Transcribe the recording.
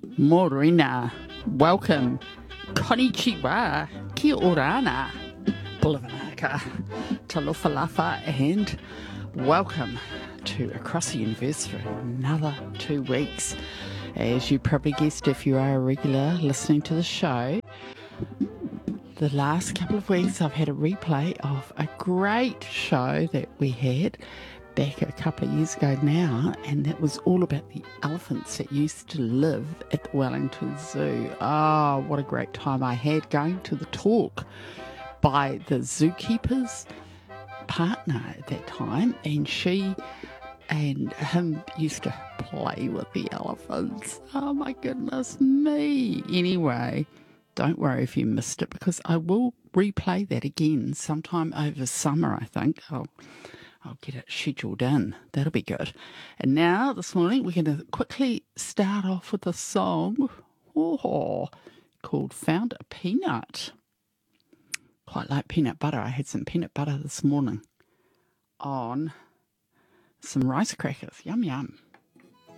Morena, welcome, konnichiwa, kia orana, bulavanaka, talofalafa, and welcome to Across the Universe for another 2 weeks. As you probably guessed, if you are a regular listening to the show, the last couple of weeks I've had a replay of a great show that we had back a couple of years ago now, and that was all about the elephants that used to live at the Wellington Zoo. Oh, what a great time I had going to the talk by the zookeeper's partner at that time, and she and him used to play with the elephants. Oh my goodness me. Anyway, don't worry if you missed it, because I will replay that again sometime over summer, I think. I'll get it scheduled in. That'll be good. And now, this morning, we're going to quickly start off with a song called Found a Peanut. Quite like peanut butter. I had some peanut butter this morning on some rice crackers. Yum, yum.